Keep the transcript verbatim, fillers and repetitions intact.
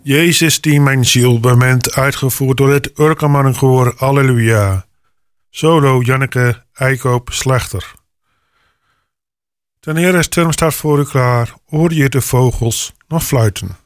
Jezus die mijn ziel bemint, uitgevoerd door het Urkermannenkoor Alleluia. Solo Janneke Eikoop Slechter. Ten Heere stem staat voor u klaar, hoor je de vogels nog fluiten.